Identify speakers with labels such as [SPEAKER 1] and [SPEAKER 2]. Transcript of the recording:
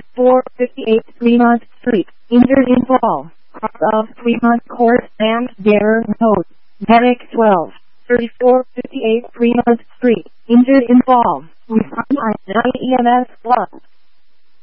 [SPEAKER 1] 3458 Fremont Street, injured in fall, cross of Fremont Court and Bearer Road. Medic 12, 3458 Fremont Street, injured in fall. Respond by EMS Plus.